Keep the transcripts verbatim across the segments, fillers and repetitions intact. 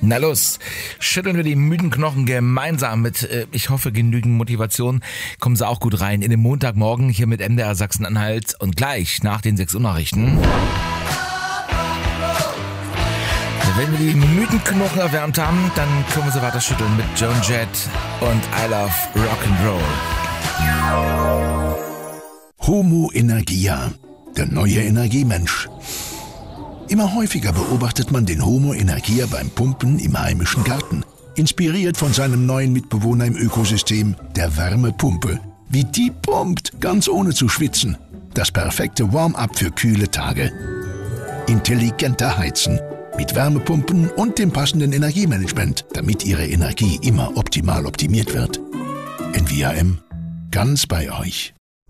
Na los, schütteln wir die müden Knochen gemeinsam mit, äh, ich hoffe, genügend Motivation. Kommen Sie auch gut rein in den Montagmorgen hier mit M D R Sachsen-Anhalt und gleich nach den sechs Uhr Nachrichten. Wenn wir die müden Knochen erwärmt haben, dann können wir sie weiter schütteln mit Joan Jett und I Love Rock'n'Roll. Homo Energia, der neue Energiemensch. Immer häufiger beobachtet man den Homo Energia beim Pumpen im heimischen Garten. Inspiriert von seinem neuen Mitbewohner im Ökosystem, der Wärmepumpe. Wie die pumpt, ganz ohne zu schwitzen. Das perfekte Warm-up für kühle Tage. Intelligenter Heizen. Mit Wärmepumpen und dem passenden Energiemanagement, damit Ihre Energie immer optimal optimiert wird. N V A M, ganz bei euch.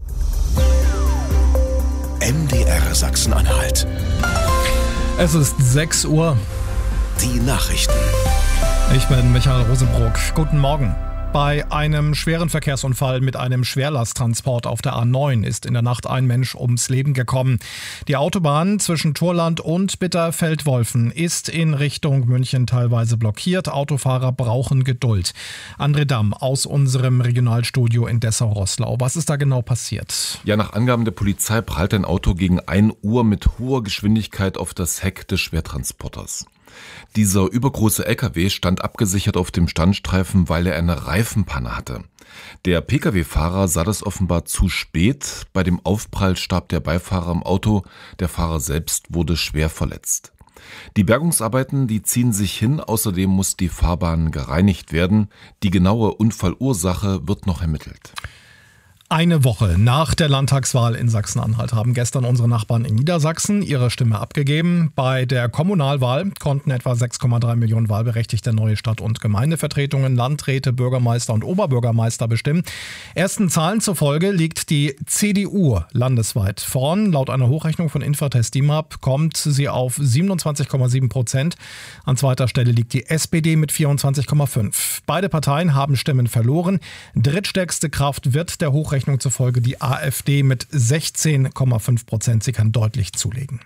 M D R Sachsen-Anhalt. Es ist sechs Uhr. Die Nachrichten. Ich bin Michael Rosenbrock. Guten Morgen. Bei einem schweren Verkehrsunfall mit einem Schwerlasttransport auf der A neun ist in der Nacht ein Mensch ums Leben gekommen. Die Autobahn zwischen Thorland und Bitterfeld-Wolfen ist in Richtung München teilweise blockiert. Autofahrer brauchen Geduld. André Damm aus unserem Regionalstudio in Dessau-Roßlau. Was ist da genau passiert? Ja, nach Angaben der Polizei prallt ein Auto gegen ein Uhr mit hoher Geschwindigkeit auf das Heck des Schwertransporters. Dieser übergroße L K W stand abgesichert auf dem Standstreifen, weil er eine Reifenpanne hatte. Der P K W-Fahrer sah das offenbar zu spät. Bei dem Aufprall starb der Beifahrer im Auto. Der Fahrer selbst wurde schwer verletzt. Die Bergungsarbeiten, die ziehen sich hin. Außerdem muss die Fahrbahn gereinigt werden. Die genaue Unfallursache wird noch ermittelt. Eine Woche nach der Landtagswahl in Sachsen-Anhalt haben gestern unsere Nachbarn in Niedersachsen ihre Stimme abgegeben. Bei der Kommunalwahl konnten etwa sechs Komma drei Millionen Wahlberechtigte neue Stadt- und Gemeindevertretungen, Landräte, Bürgermeister und Oberbürgermeister bestimmen. Ersten Zahlen zufolge liegt die C D U landesweit vorn. Laut einer Hochrechnung von Infratest D I M A P kommt sie auf siebenundzwanzig Komma sieben Prozent. An zweiter Stelle liegt die S P D mit vierundzwanzig Komma fünf. Beide Parteien haben Stimmen verloren. Drittstärkste Kraft wird der Hochrechnung Rechnung zufolge die AfD mit sechzehn Komma fünf Prozent. Sie kann deutlich zulegen.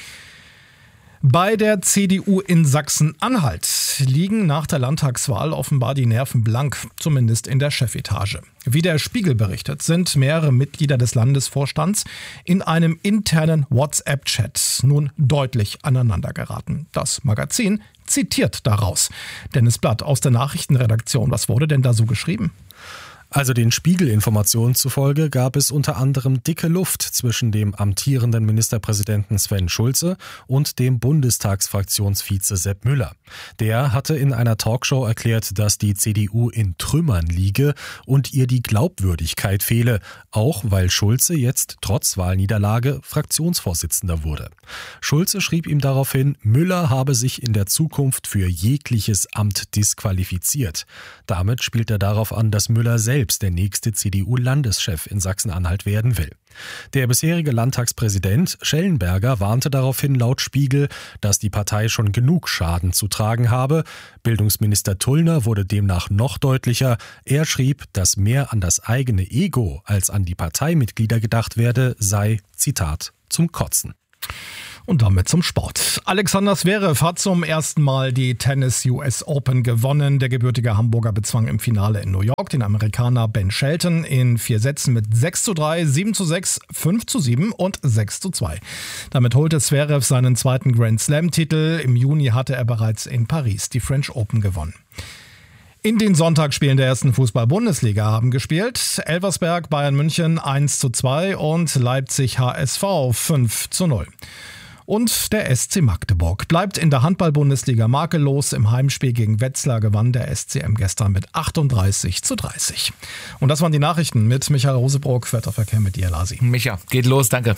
Bei der C D U in Sachsen-Anhalt liegen nach der Landtagswahl offenbar die Nerven blank, zumindest in der Chefetage. Wie der Spiegel berichtet, sind mehrere Mitglieder des Landesvorstands in einem internen WhatsApp-Chat nun deutlich aneinander geraten. Das Magazin zitiert daraus. Dennis Blatt aus der Nachrichtenredaktion. Was wurde denn da so geschrieben? Also den Spiegel-Informationen zufolge gab es unter anderem dicke Luft zwischen dem amtierenden Ministerpräsidenten Sven Schulze und dem Bundestagsfraktionsvize Sepp Müller. Der hatte in einer Talkshow erklärt, dass die C D U in Trümmern liege und ihr die Glaubwürdigkeit fehle, auch weil Schulze jetzt trotz Wahlniederlage Fraktionsvorsitzender wurde. Schulze schrieb ihm daraufhin, Müller habe sich in der Zukunft für jegliches Amt disqualifiziert. Damit spielt er darauf an, dass Müller selbst selbst der nächste C D U-Landeschef in Sachsen-Anhalt werden will. Der bisherige Landtagspräsident Schellenberger warnte daraufhin laut Spiegel, dass die Partei schon genug Schaden zu tragen habe. Bildungsminister Tullner wurde demnach noch deutlicher. Er schrieb, dass mehr an das eigene Ego als an die Parteimitglieder gedacht werde, sei, Zitat, zum Kotzen. Und damit zum Sport. Alexander Zverev hat zum ersten Mal die Tennis U S Open gewonnen. Der gebürtige Hamburger bezwang im Finale in New York den Amerikaner Ben Shelton in vier Sätzen mit sechs zu drei, sieben zu sechs, fünf zu sieben und sechs zu zwei. Damit holte Zverev seinen zweiten Grand Slam-Titel. Im Juni hatte er bereits in Paris die French Open gewonnen. In den Sonntagsspielen der ersten Fußball-Bundesliga haben gespielt Elversberg Bayern München eins zu zwei und Leipzig H S V fünf zu null. Und der S C Magdeburg bleibt in der Handball-Bundesliga makellos. Im Heimspiel gegen Wetzlar gewann der S C M gestern mit achtunddreißig zu dreißig. Und das waren die Nachrichten mit Michael Rosebrock, Wetterverkehr mit dir, Lasi. Micha, geht los, danke.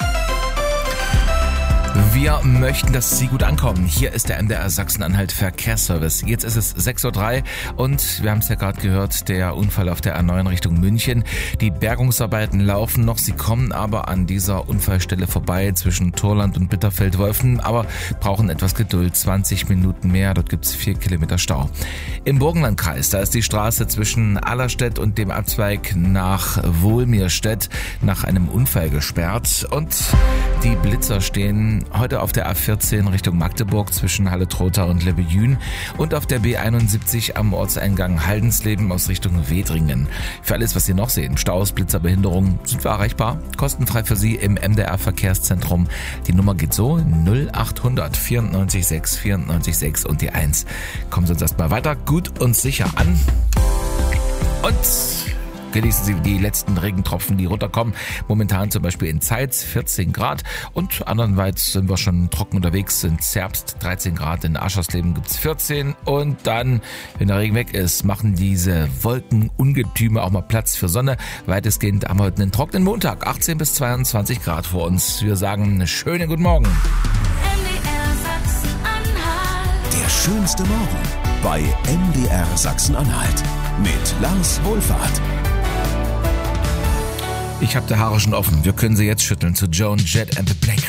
Wir möchten, dass Sie gut ankommen. Hier ist der M D R Sachsen-Anhalt Verkehrsservice. Jetzt ist es sechs Uhr drei und wir haben es ja gerade gehört, der Unfall auf der A neun Richtung München. Die Bergungsarbeiten laufen noch, sie kommen aber an dieser Unfallstelle vorbei zwischen Thorland und Bitterfeld-Wolfen, aber brauchen etwas Geduld, zwanzig Minuten mehr, dort gibt es vier Kilometer Stau. Im Burgenlandkreis, da ist die Straße zwischen Allerstedt und dem Abzweig nach Wohlmirstedt nach einem Unfall gesperrt und die Blitzer stehen heute auf der A vierzehn Richtung Magdeburg zwischen Halle-Trotha und Lebbejün und auf der B einundsiebzig am Ortseingang Haldensleben aus Richtung Wedringen. Für alles, was Sie noch sehen, Staus, Blitzer, Behinderungen, sind wir erreichbar. Kostenfrei für Sie im M D R Verkehrszentrum. Die Nummer geht so: null achthundert vierundneunzig sechs vierundneunzig sechs und die eins. Kommen Sie uns erstmal weiter gut und sicher an. Und genießen Sie die letzten Regentropfen, die runterkommen. Momentan zum Beispiel in Zeitz vierzehn Grad und andernorts sind wir schon trocken unterwegs. In Zerbst dreizehn Grad, in Aschersleben gibt's vierzehn und dann, wenn der Regen weg ist, machen diese Wolkenungetüme auch mal Platz für Sonne. Weitestgehend haben wir heute einen trockenen Montag, achtzehn bis zweiundzwanzig Grad vor uns. Wir sagen einen schönen guten Morgen. Der schönste Morgen bei M D R Sachsen-Anhalt mit Lars Wohlfahrt. Ich habe die Haare schon offen. Wir können sie jetzt schütteln zu Joan Jett and the Black